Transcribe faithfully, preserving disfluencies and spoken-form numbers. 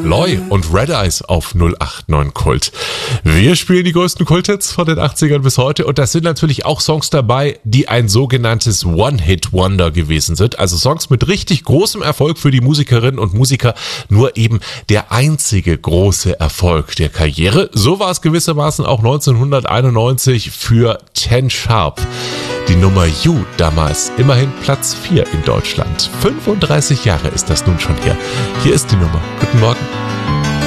Loy und Red Eyes auf null acht neun Kult. Wir spielen die größten Kulthits von den achtzigern bis heute und das sind natürlich auch Songs dabei, die ein sogenanntes One-Hit-Wonder gewesen sind. Also Songs mit richtig großem Erfolg für die Musikerinnen und Musiker, nur eben der einzige große Erfolg der Karriere. So war es gewissermaßen auch neunzehnhunderteinundneunzig für Ten Sharp. Die Nummer You damals immerhin Platz vier in Deutschland. fünfunddreißig Jahre ist das nun schon her. Hier ist die Nummer. Guten Morgen.